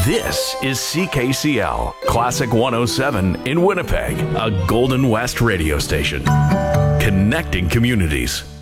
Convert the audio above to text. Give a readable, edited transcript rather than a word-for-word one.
This is CKCL, Classic 107 in Winnipeg, a Golden West radio station. Connecting communities.